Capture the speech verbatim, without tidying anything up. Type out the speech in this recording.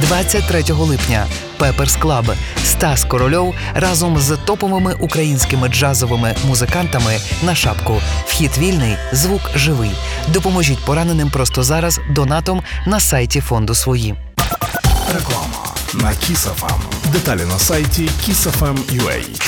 двадцять третього липня Pepper's Club. Стас Корольов разом з топовими українськими джазовими музикантами на шапку. Вхід вільний, звук живий. Допоможіть пораненим просто зараз донатом на сайті фонду «Свої». Реклама на Kiss еф ем. Деталі на сайті kiss еф ем крапка ю а.